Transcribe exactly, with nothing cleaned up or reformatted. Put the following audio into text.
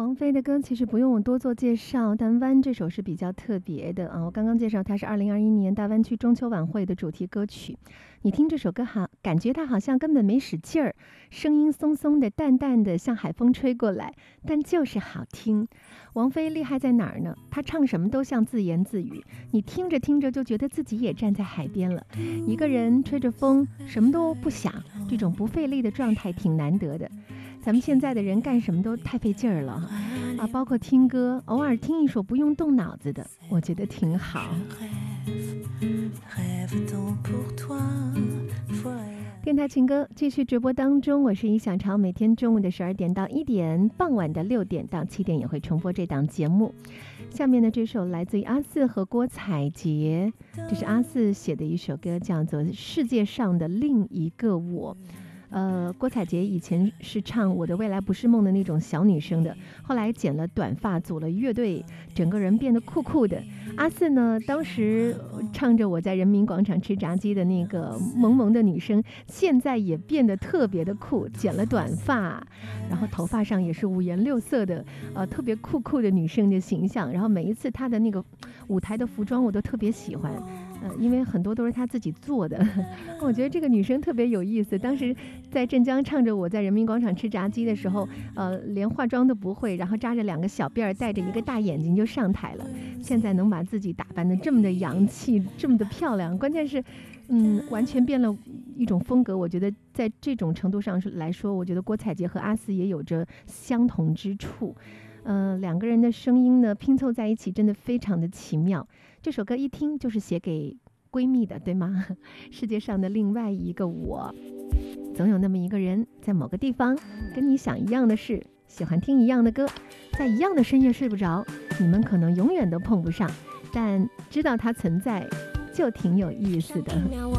王菲的歌其实不用我多做介绍，但《湾》这首是比较特别的啊。我刚刚介绍它是二零二一年大湾区中秋晚会的主题歌曲。你听这首歌好，感觉它好像根本没使劲儿，声音松松的、淡淡的，像海风吹过来，但就是好听。王菲厉害在哪儿呢？她唱什么都像自言自语，你听着听着就觉得自己也站在海边了，一个人吹着风，什么都不想，这种不费力的状态挺难得的。咱们现在的人干什么都太费劲儿了啊，包括听歌，偶尔听一首不用动脑子的，我觉得挺好。电台情歌继续直播当中，我是尹小潮，每天中午的十二点到一点，傍晚的六点到七点也会重播这档节目。下面的这首来自于阿四和郭采洁，这是阿四写的一首歌，叫做《世界上的另一个我》。呃，郭采洁以前是唱《我的未来不是梦》的那种小女生的，后来剪了短发，组了乐队，整个人变得酷酷的。阿四呢，当时唱着我在人民广场吃炸鸡的那个萌萌的女生，现在也变得特别的酷，剪了短发，然后头发上也是五颜六色的，呃，特别酷酷的女生的形象。然后每一次她的那个舞台的服装，我都特别喜欢。呃，因为很多都是她自己做的，我觉得这个女生特别有意思。当时在镇江唱着我在人民广场吃炸鸡的时候，呃，连化妆都不会，然后扎着两个小辫儿，戴着一个大眼镜就上台了。现在能把自己打扮得这么的洋气，这么的漂亮，关键是，嗯，完全变了一种风格。我觉得在这种程度上来说，我觉得郭采洁和阿四也有着相同之处。嗯、呃，两个人的声音呢拼凑在一起，真的非常的奇妙。这首歌一听就是写给闺蜜的，对吗？世界上的另外一个我，总有那么一个人，在某个地方跟你想一样的事，喜欢听一样的歌，在一样的深夜睡不着，你们可能永远都碰不上，但知道它存在就挺有意思的。